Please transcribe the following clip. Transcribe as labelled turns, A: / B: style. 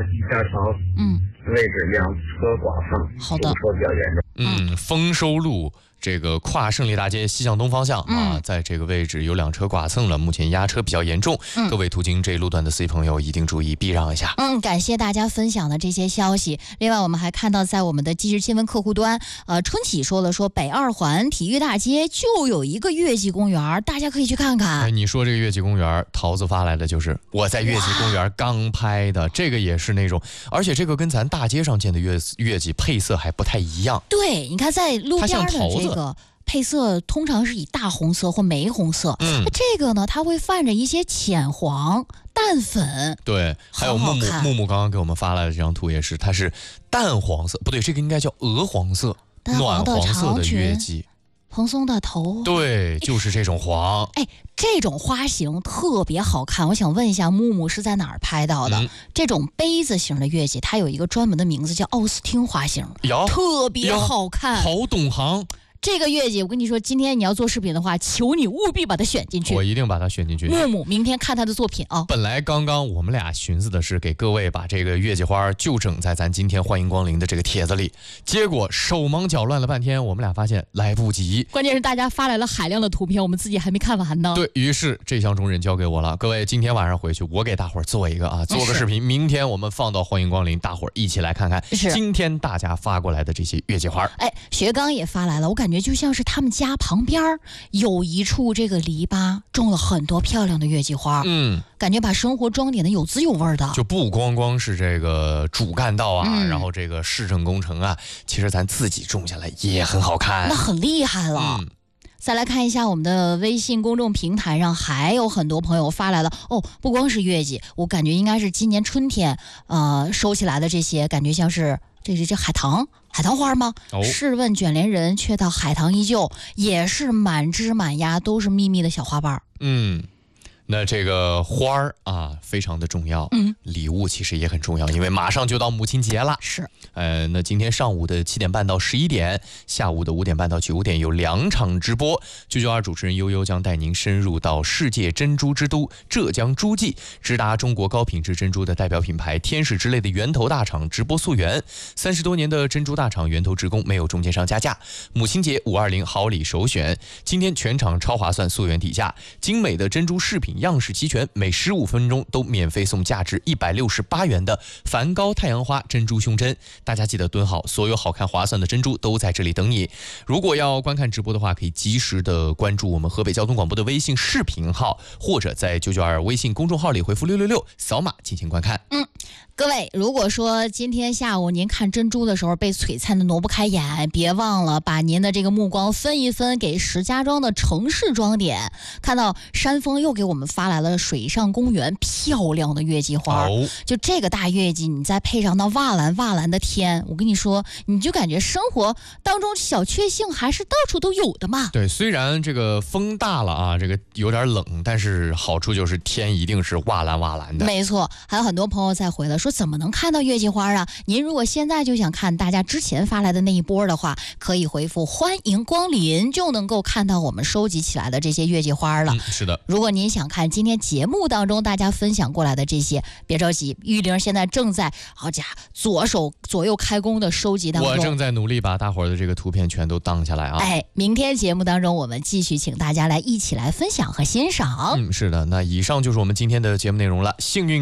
A: 下桥位置两侧剐蹭，
B: 好的，
A: 堵车比较严重。
C: 丰收路这个跨胜利大街西向东方向啊，在这个位置有两车剐蹭了，目前压车比较严重，各位途经这一路段的司机朋友一定注意避让一下。
B: 感谢大家分享的这些消息。另外我们还看到在我们的即时新闻客户端，春喜说了，说北二环体育大街就有一个月季公园，大家可以去看看。
C: 你说这个月季公园，桃子发来的就是我在月季公园刚拍的，这个也是那种，而且这个跟咱大街上见的月季配色还不太一样。
B: 对，你看在路边的这个配色通常是以大红色或玫红色，这个呢它会泛着一些浅黄、淡粉。
C: 对，还有木木刚刚给我们发来的这张图也是，它是淡黄色，不对，这个应该叫鹅黄色，暖黄色的月季，
B: 蓬松的头。
C: 对，就是这种黄。
B: 这种花型特别好看。我想问一下，木木是在哪儿拍到的？这种杯子型的月季，它有一个专门的名字叫奥斯汀花型，特别好看。
C: 好懂行。
B: 这个月季，我跟你说，今天你要做视频的话，求你务必把它选进去。
C: 我一定把它选进去。
B: 木木，明天看他的作品啊。
C: 本来刚刚我们俩寻思的是给各位把这个月季花就整在咱今天欢迎光临的这个帖子里，结果手忙脚乱了半天，我们俩发现来不及。
B: 关键是大家发来了海量的图片，我们自己还没看完呢。
C: 对，于是这项重任交给我了。各位，今天晚上回去我给大伙儿做一个啊，做个视频，明天我们放到欢迎光临，大伙儿一起来看看今天大家发过来的这些月季花。
B: 学刚也发来了，我感觉就像是他们家旁边有一处这个篱笆种了很多漂亮的月季花，感觉把生活装点的有滋有味的。
C: 就不光光是这个主干道啊，然后这个市政工程啊，其实咱自己种下来也很好看，
B: 那很厉害了。再来看一下我们的微信公众平台上，还有很多朋友发来了不光是月季，我感觉应该是今年春天收起来的这些，感觉像是这海棠花吗？试问卷帘人，却道海棠依旧，也是满枝满芽都是密密的小花瓣。
C: 那这个花儿啊，非常的重要。礼物其实也很重要，因为马上就到母亲节了。
B: 是。
C: 那今天上午的7点半到11点，下午的5点半到9点有2场直播。992主持人悠悠将带您深入到世界珍珠之都浙江诸暨，直达中国高品质珍珠的代表品牌天使之类的源头大厂直播溯源。30多年的珍珠大厂源头直供，没有中间商加价。母亲节520好礼首选，今天全场超划算溯源底价，精美的珍珠饰品样式齐全，每15分钟都免费送价值168元的梵高太阳花珍珠胸针。大家记得蹲好，所有好看划算的珍珠都在这里等你。如果要观看直播的话，可以及时的关注我们河北交通广播的微信视频号，或者在992微信公众号里回复666扫码进行观看。
B: 各位，如果说今天下午您看珍珠的时候被璀璨的挪不开眼，别忘了把您的这个目光分一分给石家庄的城市装点。看到山峰又给我们发来了水上公园漂亮的月季花，就这个大月季，你再配上那瓦蓝的天，我跟你说，你就感觉生活当中小确幸还是到处都有的嘛。
C: 对，虽然这个风大了啊，这个有点冷，但是好处就是天一定是瓦蓝的。
B: 没错，还有很多朋友在回了说怎么能看到月季花啊？您如果现在就想看大家之前发来的那一波的话，可以回复欢迎光临，就能够看到我们收集起来的这些月季花了。
C: 是的。
B: 如果您想看今天节目当中大家分享过来的这些，别着急，玉玲现在正在左手左右开工的收集当中。
C: 我正在努力把大伙儿的这个图片全都当下来啊。
B: 明天节目当中我们继续请大家来一起来分享和欣赏。
C: 是的，那以上就是我们今天的节目内容了。幸运